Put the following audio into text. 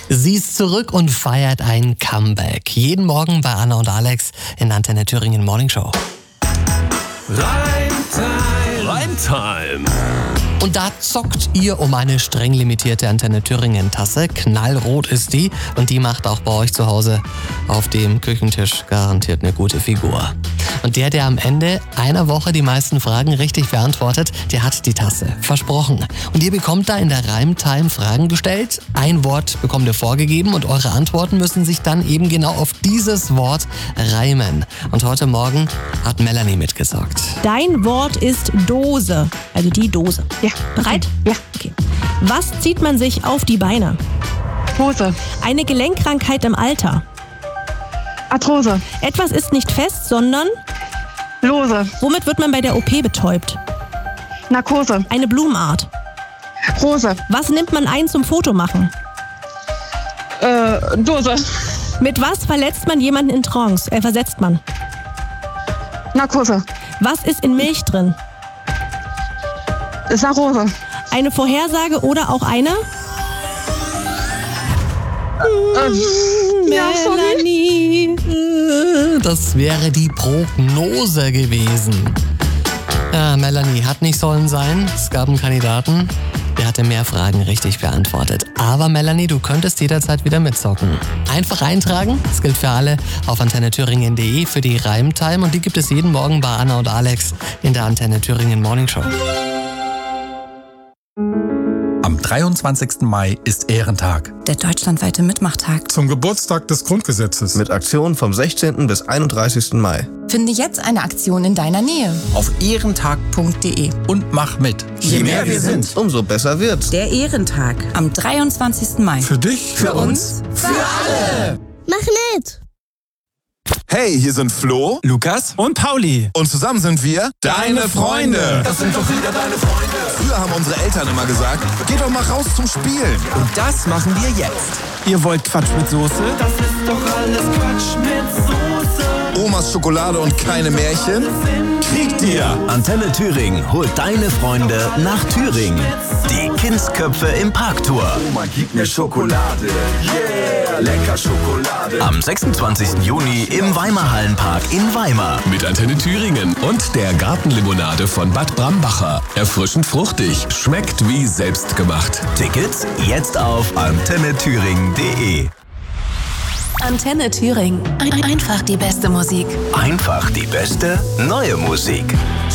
Sie ist zurück und feiert ein Comeback. Jeden Morgen bei Anna und Alex in der Antenne Thüringen Morning Show. Reimtime. Und da zockt ihr um eine streng limitierte Antenne Thüringen Tasse. Knallrot ist die und die macht auch bei euch zu Hause auf dem Küchentisch garantiert eine gute Figur. Und der am Ende einer Woche die meisten Fragen richtig beantwortet, der hat die Tasse. Versprochen. Und ihr bekommt da in der Reimtime Fragen gestellt. Ein Wort bekommt ihr vorgegeben und eure Antworten müssen sich dann eben genau auf dieses Wort reimen. Und heute Morgen hat Melanie mitgesorgt. Dein Wort ist Dose, also die Dose. Ja. Bereit? Ja. Okay. Was zieht man sich auf die Beine? Hose. Eine Gelenkkrankheit im Alter. Arthrose. Etwas ist nicht fest, sondern Lose. womit wird man bei der OP betäubt? Narkose. Eine Blumenart. Rose. Was nimmt man ein zum Fotomachen? Dose. Mit was versetzt man jemanden in Trance? Versetzt man. Narkose. Was ist in Milch drin? Sarose. Eine Vorhersage oder auch eine? Ja, sorry. Melanie. Das wäre die Prognose gewesen. Ja, Melanie hat nicht sollen sein. Es gab einen Kandidaten, der hatte mehr Fragen richtig beantwortet. Aber Melanie, du könntest jederzeit wieder mitzocken. Einfach eintragen, das gilt für alle, auf antennethüringen.de für die Reimtime und die gibt es jeden Morgen bei Anna und Alex in der Antenne Thüringen Morning Show. Am 23. Mai ist Ehrentag. Der deutschlandweite Mitmachtag. Zum Geburtstag des Grundgesetzes. Mit Aktionen vom 16. bis 31. Mai. Finde jetzt eine Aktion in deiner Nähe. Auf ehrentag.de und mach mit. Je mehr wir sind, umso besser wird's. Der Ehrentag am 23. Mai. Für dich, Für uns, für alle. Mach mit! Hey, hier sind Flo, Lukas und Pauli. und zusammen sind wir Deine Freunde. Das sind doch wieder deine Freunde. Früher haben unsere Eltern immer gesagt, geht doch mal raus zum Spielen. Und das machen wir jetzt. Ihr wollt Quatsch mit Soße? Das ist doch alles Quatsch mit Soße. Omas Schokolade und keine Märchen? Kriegt ihr. Antenne Thüringen holt deine Freunde nach Thüringen. Die Kindsköpfe im Parktour. Oma, gib mir Schokolade. Yeah, lecker Schokolade. Am 26. Juni im Weimar Hallenpark in Weimar. Mit Antenne Thüringen und der Gartenlimonade von Bad Brambacher. Erfrischend fruchtig, schmeckt wie selbstgemacht. Tickets jetzt auf antennethüringen.de. Antenne Thüringen. Einfach die beste Musik. Einfach die beste neue Musik.